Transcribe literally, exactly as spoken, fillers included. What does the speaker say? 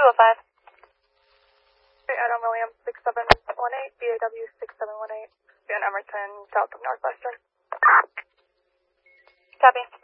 oh five. Adam Williams, six seven one eight, B A W six seven one eight, in Emerson, south of Northwestern. Copy.